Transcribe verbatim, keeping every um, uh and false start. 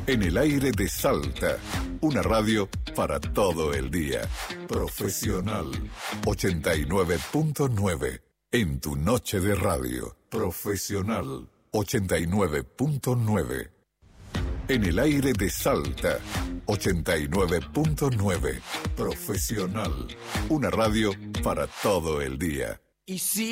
En el aire de Salta, una radio para todo el día. Profesional ochenta y nueve punto nueve. En tu noche de radio. Profesional ochenta y nueve punto nueve. En el aire de Salta, ochenta y nueve punto nueve. Profesional, una radio para todo el día. Y si